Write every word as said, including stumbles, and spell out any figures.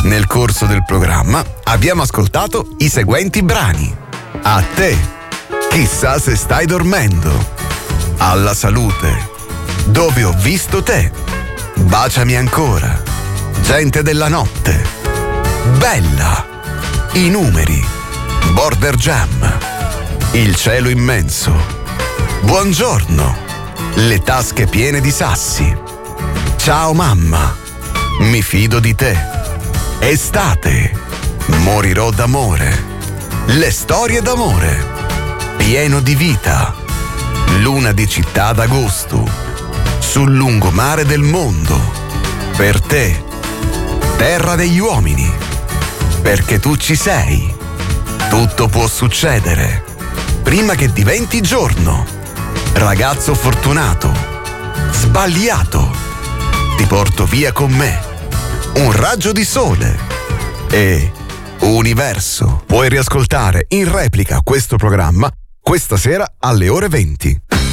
Nel corso del programma abbiamo ascoltato i seguenti brani: A te, chissà se stai dormendo, Alla salute, Dove ho visto te, Baciami ancora, Gente della notte, Bella, I numeri, Border Jam, Il cielo immenso, Buongiorno, Le tasche piene di sassi, Ciao mamma, Mi fido di te, Estate, Morirò d'amore, Le storie d'amore, Pieno di vita, Luna di città d'agosto, Sul lungomare del mondo, Per te, Terra degli uomini, Perché tu ci sei, Tutto può succedere, Prima che diventi giorno, Ragazzo fortunato, Sbagliato, Ti porto via con me, Un raggio di sole e Universo. Puoi riascoltare in replica questo programma questa sera alle ore venti.